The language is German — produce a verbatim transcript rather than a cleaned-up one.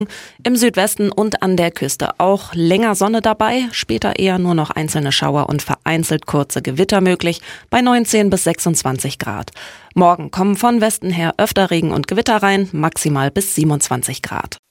Im Südwesten und an der Küste auch länger Sonne dabei, später eher nur noch einzelne Schauer und vereinzelt kurze Gewitter möglich, bei neunzehn bis sechsundzwanzig Grad. Morgen kommen von Westen her öfter Regen und Gewitter rein, maximal bis siebenundzwanzig Grad.